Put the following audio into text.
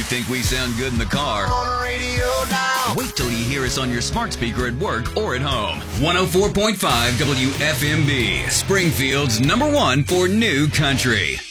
You think we sound good in the car? On the radio now. Wait till you hear us on your smart speaker at work or at home. 104.5 WFMB, Springfield's #1 for new country.